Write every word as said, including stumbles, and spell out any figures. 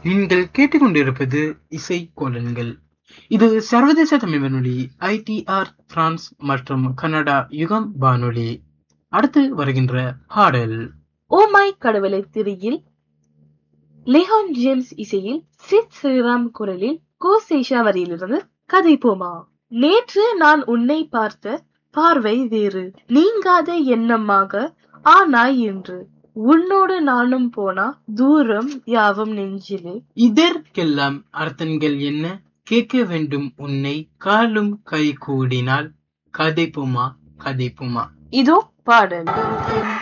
நீங்கள் கேட்டுக்கொண்டிருப்பது இசை கோலன்கள். இது சர்வதேச தமிழ் வானொலி ஐடிஆர் பிரான்ஸ் மற்றும் கனடா யுகம் வானொலி. அடுத்து வருகின்ற பாடல் ஓ மை கடவுளை திரியில் லிஹான் ஜேம்ஸ் இசையில் சித் ஸ்ரீராம் குரலில் கோசேஷா வரியிலிருந்து கதை போமா. நேற்று நான் உன்னை பார்த்த பார்வை வேறு, நீங்காத எண்ணமாக ஆனாய் என்று. உன்னோடு நானும் போனா தூரம் யாவும் நெஞ்சிலே. இதற்கெல்லாம் அர்த்தங்கள் என்ன? கேட்க வேண்டும் உன்னை காலும் கை கூடினால் கதைப்புமா கதைப்புமா. இதோ பாடல்.